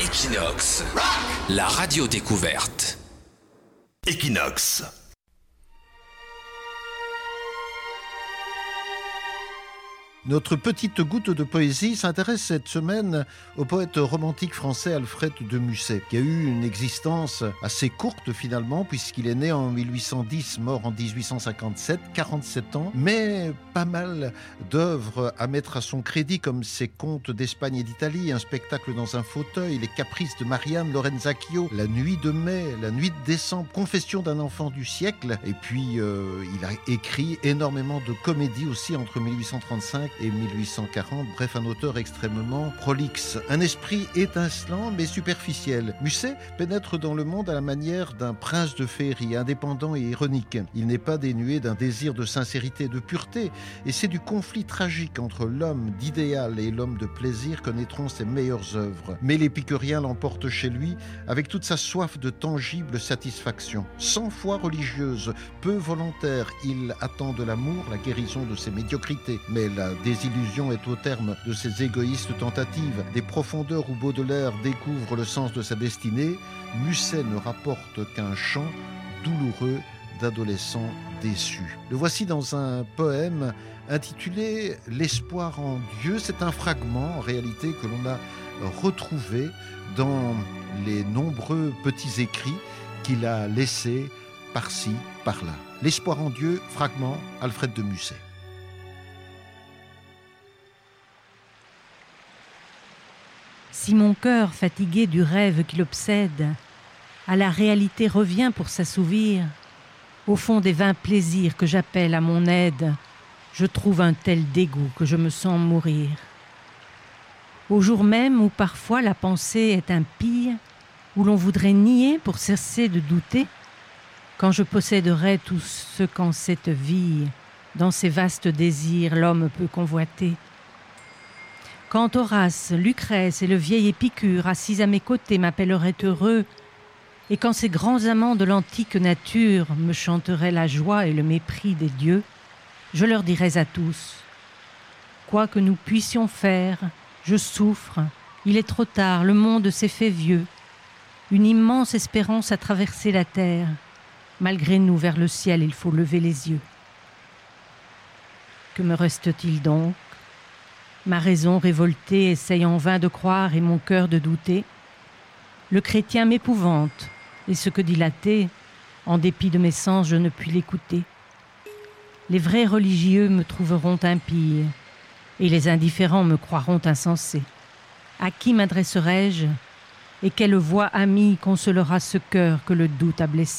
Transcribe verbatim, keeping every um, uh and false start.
Equinox, la radio découverte. Equinox. Notre petite goutte de poésie s'intéresse cette semaine au poète romantique français Alfred de Musset, qui a eu une existence assez courte finalement, puisqu'il est né en mille huit cent dix, mort en dix-huit cent cinquante-sept, quarante-sept ans, mais pas mal d'œuvres à mettre à son crédit, comme ses contes d'Espagne et d'Italie, Un spectacle dans un fauteuil, Les caprices de Marianne Lorenzacchio, La nuit de mai, La nuit de décembre, Confession d'un enfant du siècle, et puis euh, il a écrit énormément de comédies aussi entre mille huit cent trente-cinq et mille huit cent quarante, bref, un auteur extrêmement prolixe. Un esprit étincelant mais superficiel. Musset pénètre dans le monde à la manière d'un prince de féerie, indépendant et ironique. Il n'est pas dénué d'un désir de sincérité et de pureté, et c'est du conflit tragique entre l'homme d'idéal et l'homme de plaisir que naîtront ses meilleures œuvres. Mais l'épicurien l'emporte chez lui avec toute sa soif de tangible satisfaction. Cent fois religieuse, peu volontaire, il attend de l'amour la guérison de ses médiocrités, mais la désillusion est au terme de ses égoïstes tentatives. Des profondeurs où Baudelaire découvre le sens de sa destinée, Musset ne rapporte qu'un chant douloureux d'adolescents déçus. Le voici dans un poème intitulé « L'espoir en Dieu ». C'est un fragment, en réalité, que l'on a retrouvé dans les nombreux petits écrits qu'il a laissés par-ci, par-là. « L'espoir en Dieu », fragment, Alfred de Musset. Si mon cœur, fatigué du rêve qui l'obsède, à la réalité revient pour s'assouvir, au fond des vains plaisirs que j'appelle à mon aide, je trouve un tel dégoût que je me sens mourir. Au jour même où parfois la pensée est impie, où l'on voudrait nier pour cesser de douter, quand je posséderais tout ce qu'en cette vie, dans ces vastes désirs, l'homme peut convoiter. Quand Horace, Lucrèce et le vieil Épicure, assis à mes côtés, m'appelleraient heureux, et quand ces grands amants de l'antique nature me chanteraient la joie et le mépris des dieux, je leur dirais à tous : quoi que nous puissions faire, je souffre, il est trop tard, le monde s'est fait vieux. Une immense espérance a traversé la terre. Malgré nous, vers le ciel, il faut lever les yeux. Que me reste-t-il donc ? Ma raison révoltée essaye en vain de croire et mon cœur de douter. Le chrétien m'épouvante, et ce que dit l'athée, en dépit de mes sens, je ne puis l'écouter. Les vrais religieux me trouveront impie, et les indifférents me croiront insensé. À qui m'adresserai-je, et quelle voix amie consolera ce cœur que le doute a blessé ?